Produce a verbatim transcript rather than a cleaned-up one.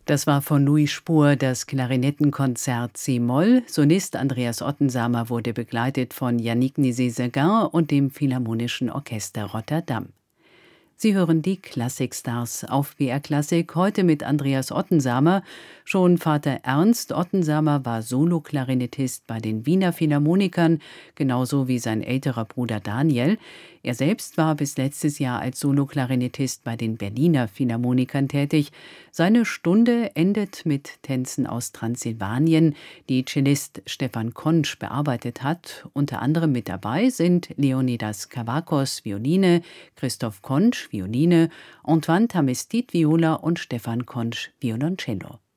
Das war von Louis Spohr das Klarinettenkonzert C-Moll. Solist Andreas Ottensamer wurde begleitet von Yannick Nézet-Séguin und dem Philharmonischen Orchester Rotterdam. Sie hören die Klassikstars auf B R Klassik, heute mit Andreas Ottensamer. Schon Vater Ernst Ottensamer war Soloklarinettist bei den Wiener Philharmonikern, genauso wie sein älterer Bruder Daniel. Er selbst war bis letztes Jahr als Soloklarinettist bei den Berliner Philharmonikern tätig. Seine Stunde endet mit Tänzen aus Transsilvanien, die Cellist Stefan Konsch bearbeitet hat. Unter anderem mit dabei sind Leonidas Kavakos, Violine, Christoph Konsch, Violine, Antoine Tamestit, Viola und Stefan Konsch, Violoncello.